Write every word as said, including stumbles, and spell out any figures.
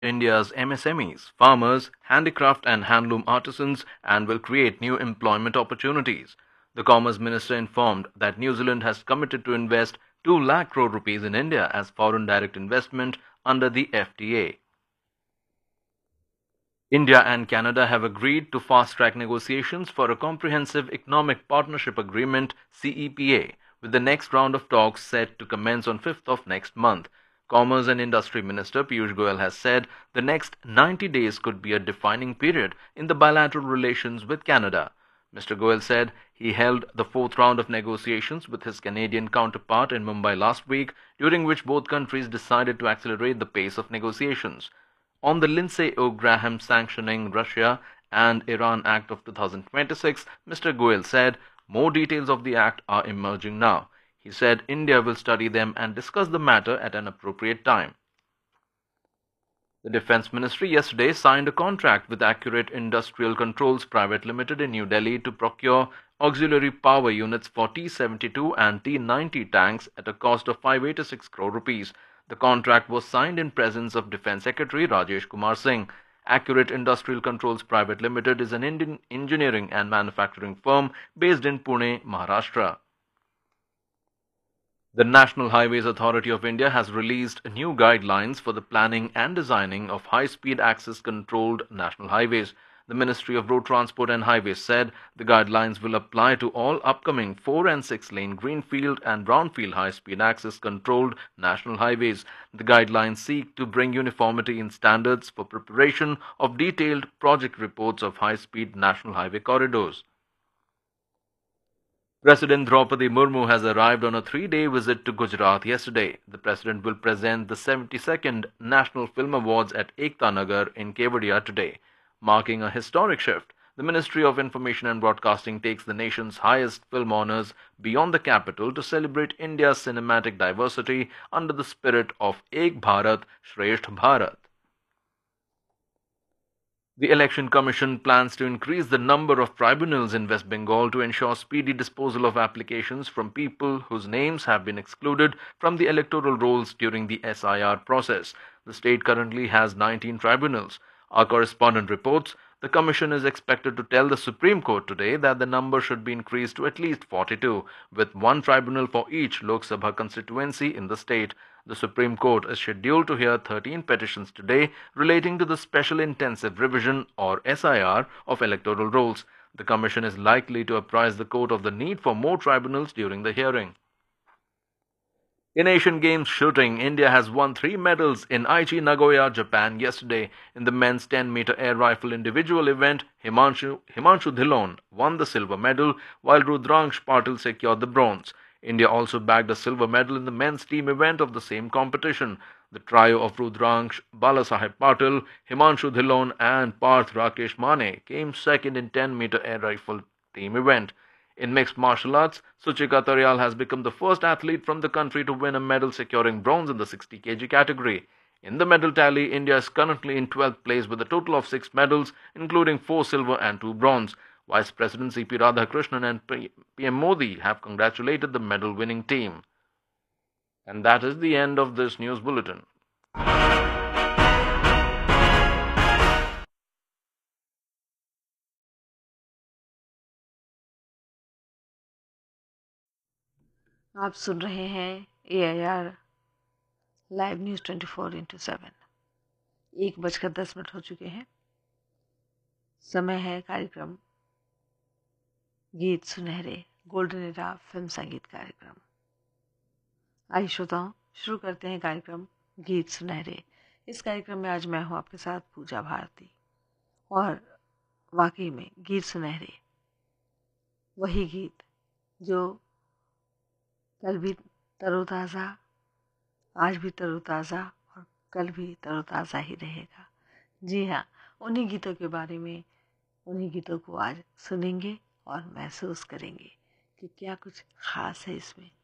India's M S M Es, farmers, handicraft and handloom artisans, and will create new employment opportunities. The Commerce Minister informed that New Zealand has committed to invest two lakh crore rupees in India as foreign direct investment under the F T A. India and Canada have agreed to fast-track negotiations for a comprehensive economic partnership agreement C E P A, with the next round of talks set to commence on fifth of next month. Commerce and Industry Minister Piyush Goyal has said the next ninety days could be a defining period in the bilateral relations with Canada. Mister Goyal said he held the fourth round of negotiations with his Canadian counterpart in Mumbai last week, during which both countries decided to accelerate the pace of negotiations. On the Lindsay Graham sanctioning Russia and Iran Act of two thousand twenty-six, Mister Goyal said more details of the act are emerging now. He said India will study them and discuss the matter at an appropriate time. The Defense Ministry yesterday signed a contract with Accurate Industrial Controls Private Limited in New Delhi to procure auxiliary power units for T seventy-two and T ninety tanks at a cost of five hundred eighty-six crore rupees. The contract was signed in presence of Defense Secretary Rajesh Kumar Singh. Accurate Industrial Controls Private Limited is an Indian engineering and manufacturing firm based in Pune, Maharashtra. The National Highways Authority of India has released new guidelines for the planning and designing of high-speed access controlled national highways. The Ministry of Road Transport and Highways said the guidelines will apply to all upcoming four and six lane greenfield and brownfield high-speed access controlled national highways. The guidelines seek to bring uniformity in standards for preparation of detailed project reports of high-speed national highway corridors. President Draupadi Murmu has arrived on a three-day visit to Gujarat yesterday. The president will present the seventy-second National Film Awards at Ekta Nagar in Kevadia today, marking a historic shift. The Ministry of Information and Broadcasting takes the nation's highest film honors beyond the capital to celebrate India's cinematic diversity under the spirit of Ek Bharat, Shresth Bharat. The Election Commission plans to increase the number of tribunals in West Bengal to ensure speedy disposal of applications from people whose names have been excluded from the electoral rolls during the S I R process. The state currently has nineteen tribunals. Our correspondent reports the Commission is expected to tell the Supreme Court today that the number should be increased to at least forty-two, with one tribunal for each Lok Sabha constituency in the state. The Supreme Court is scheduled to hear thirteen petitions today relating to the Special Intensive Revision or S I R of electoral rolls. The Commission is likely to apprise the court of the need for more tribunals during the hearing. In Asian Games shooting, India has won three medals in Aichi, Nagoya, Japan yesterday. In the men's ten meter air rifle individual event, Himanshu, Himanshu Dhillon won the silver medal, while Rudraksh Patil secured the bronze. India also bagged a silver medal in the men's team event of the same competition. The trio of Rudraksh, Balasaheb Patil, Himanshu Dhillon and Parth Rakesh Mane came second in ten meter air rifle team event. In mixed martial arts, Suchika Taryal has become the first athlete from the country to win a medal, securing bronze in the sixty kilograms category. In the medal tally, India is currently in twelfth place with a total of six medals, including four silver and two bronze. Vice President C P Radhakrishnan and P M Modi have congratulated the medal-winning team. And that is the end of this news bulletin. आप सुन रहे हैं ए I R live news twenty four into seven. एक बजकर दस minute हो चुके हैं। समय है कार्यक्रम गीत सुनहरे गोल्डन एरा फिल्म संगीत कार्यक्रम। आइए श्रोताओं, शुरू करते हैं कार्यक्रम गीत सुनहरे। इस कार्यक्रम में आज मैं हूँ आपके साथ पूजा भारती, और वाकई में गीत सुनहरे वही गीत जो कल भी तरोताज़ा, आज भी तरोताज़ा और कल भी तरोताज़ा ही रहेगा। जी हाँ, उन्हीं गीतों के बारे में, उन्हीं गीतों को आज सुनेंगे और महसूस करेंगे कि क्या कुछ ख़ास है इसमें।